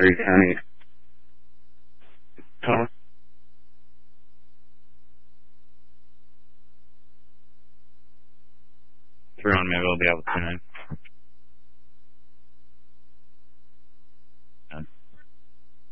Erie County. Everyone maybe will be able to tune in.